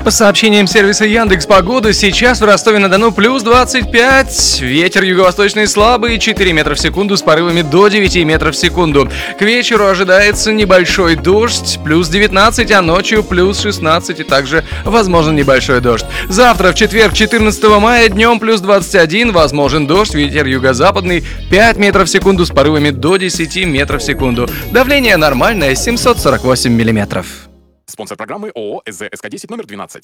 По сообщениям сервиса Яндекс.Погода, сейчас в Ростове-на-Дону плюс 25, ветер юго-восточный слабый, 4 метра в секунду с порывами до 9 метров в секунду. К вечеру ожидается небольшой дождь, плюс 19, а ночью плюс 16 и также возможен небольшой дождь. Завтра, в четверг, 14 мая, днем плюс 21, возможен дождь, ветер юго-западный, 5 метров в секунду с порывами до 10 метров в секунду. Давление нормальное, 748 миллиметров. Спонсор программы ООО СЗ-СК-10 номер 12.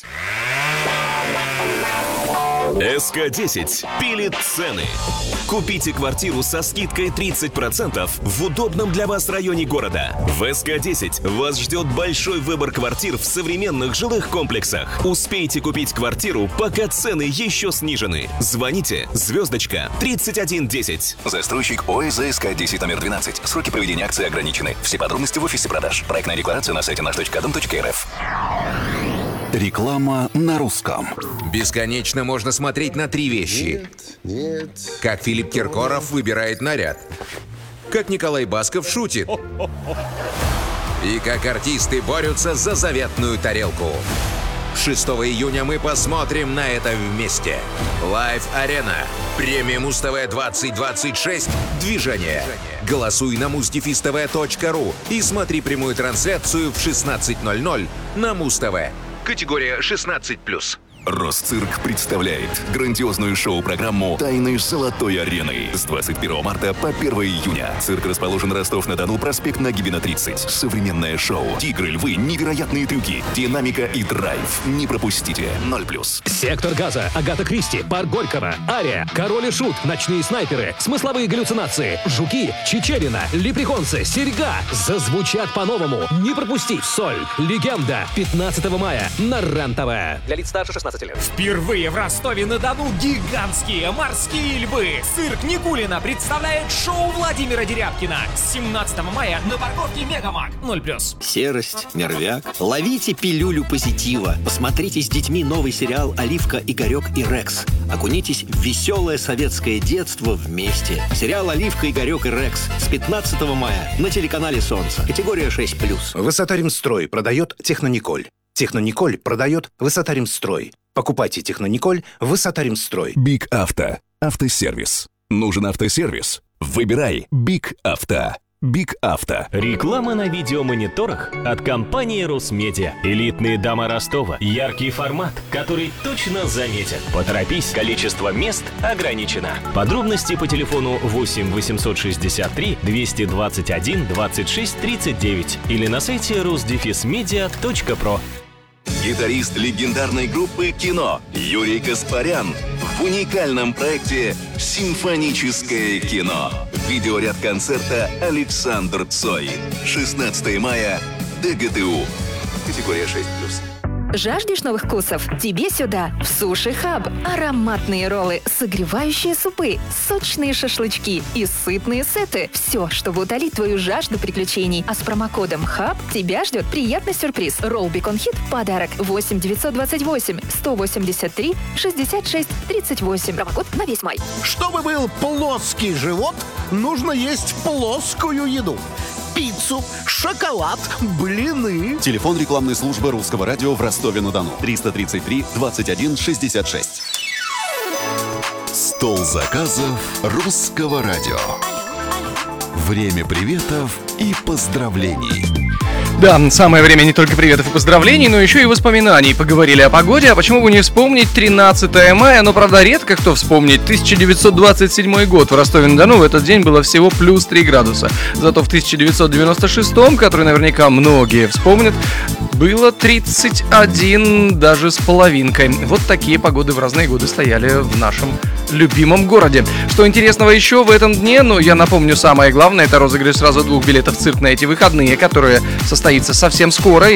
СК-10 пилит цены. Купите квартиру со скидкой 30% в удобном для вас районе города. В СК-10 вас ждет большой выбор квартир в современных жилых комплексах. Успейте купить квартиру, пока цены еще снижены. Звоните звездочка 3110. Застройщик ОСЗ СК-10 номер 12. Сроки проведения акции ограничены. Все подробности в офисе продаж. Проектная декларация на сайте наш.дом.рф. Реклама на русском. Бесконечно можно смотреть на три вещи. Нет. Как Филипп Киркоров выбирает наряд. Как Николай Басков шутит. И как артисты борются за заветную тарелку. 6 июня мы посмотрим на это вместе. Live Arena. Премия Муз-ТВ 2026. Движение. Голосуй на muztv.tv.ru и смотри прямую трансляцию в 16:00 на Муз-ТВ. Категория 16+. Росцирк представляет грандиозную шоу-программу «Тайны Золотой Арены» с 21 марта по 1 июня. Цирк расположен Ростов-на-Дону, проспект Нагибина, 30. Современное шоу, тигры, львы, невероятные трюки, динамика и драйв. Не пропустите. 0+. Сектор газа, Агата Кристи, Парк Горького, Ария, Король и Шут, Ночные снайперы, Смысловые галлюцинации, Жуки, Чичерина, Лепреконцы, Серьга зазвучат по-новому. Не пропусти. Соль. Легенда. 15 мая на РЕН-ТВ. Для лиц старше 16 лет. Впервые в Ростове-на-Дону гигантские морские львы. Цирк Никулина представляет шоу Владимира Дерябкина. 17 мая на парковке Мегамаг. 0+. Серость, нервяк. Ловите пилюлю позитива. Посмотрите с детьми новый сериал «Оливка, Игорек и Рекс». Окунитесь в веселое советское детство вместе. Сериал «Оливка, Игорек и Рекс» с 15 мая на телеканале «Солнце». Категория 6+. Высота-Ремстрой продает Технониколь. Технониколь продает Высота-Ремстрой. Покупайте Технониколь Высота-Ремстрой. Биг Авто. Автосервис. Нужен автосервис? Выбирай Биг Авто. Биг Авто. Реклама на видеомониторах от компании Русмедиа. Элитные дома Ростова. Яркий формат, который точно заметен. Поторопись, количество мест ограничено. Подробности по телефону 8 863 221 26 39 или на сайте rusdefismedia.pro. Гитарист легендарной группы «Кино» Юрий Каспарян в уникальном проекте «Симфоническое кино». Видеоряд концерта Александр Цой. 16 мая. ДГТУ. Категория 6+. Жаждешь новых вкусов? Тебе сюда, в Суши Хаб. Ароматные роллы, согревающие супы, сочные шашлычки и сытные сеты. Все, чтобы утолить твою жажду приключений. А с промокодом ХАБ тебя ждет приятный сюрприз. Ролл Бекон Хит в подарок. 8 928 183 66 38. Промокод на весь май. Чтобы был плоский живот, нужно есть плоскую еду. Пиццу, шоколад, блины. Телефон рекламной службы Русского радио в Ростове-на-Дону. 333 21 66. Стол заказов Русского радио. Время приветов и поздравлений. Да, самое время не только приветов и поздравлений, но еще и воспоминаний. Поговорили о погоде, а почему бы не вспомнить 13 мая? Но, правда, редко кто вспомнит. 1927 год. В Ростове-на-Дону в этот день было всего плюс 3 градуса. Зато в 1996, который наверняка многие вспомнят, было 31 даже с половинкой. Вот такие погоды в разные годы стояли в нашем любимом городе. Что интересного еще в этом дне? Ну, я напомню, самое главное — это розыгрыш сразу 2 билетов в цирк на эти выходные, которые состоится совсем скоро.